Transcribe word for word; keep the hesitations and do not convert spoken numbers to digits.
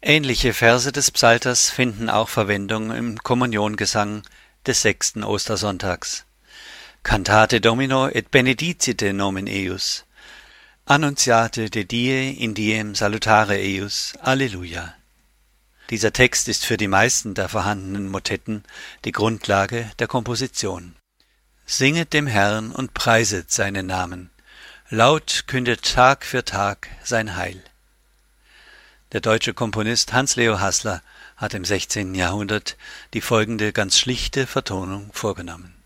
Ähnliche Verse des Psalters finden auch Verwendung im Kommuniongesang des sechsten Ostersonntags. Cantate Domino et benedicite nomen eius. Annunziate de die in diem salutare eius. Alleluia. Dieser Text ist für die meisten der vorhandenen Motetten die Grundlage der Komposition. Singet dem Herrn und preiset seinen Namen. Laut kündet Tag für Tag sein Heil. Der deutsche Komponist Hans-Leo Haßler hat im sechzehnten Jahrhundert die folgende ganz schlichte Vertonung vorgenommen.